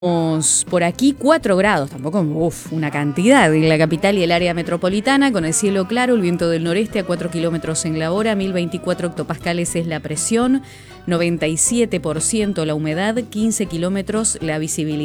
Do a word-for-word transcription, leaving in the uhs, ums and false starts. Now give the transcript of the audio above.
Por aquí cuatro grados, tampoco uf, una cantidad en la capital y el área metropolitana, con el cielo claro, el viento del noreste a cuatro kilómetros en la hora, mil veinticuatro hectopascales es la presión, noventa y siete por ciento la humedad, quince kilómetros la visibilidad.